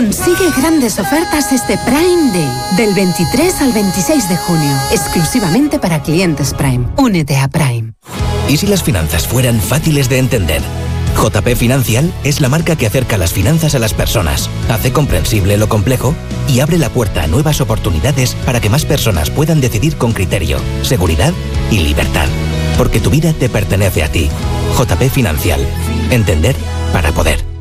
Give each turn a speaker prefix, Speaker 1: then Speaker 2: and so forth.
Speaker 1: Consigue grandes ofertas este Prime Day, del 23 al 26 de junio, exclusivamente para clientes Prime. Únete a Prime.
Speaker 2: ¿Y si las finanzas fueran fáciles de entender? JP Financial es la marca que acerca las finanzas a las personas, hace comprensible lo complejo y abre la puerta a nuevas oportunidades para que más personas puedan decidir con criterio, seguridad y libertad. Porque tu vida te pertenece a ti. JP Financial. Entender para poder.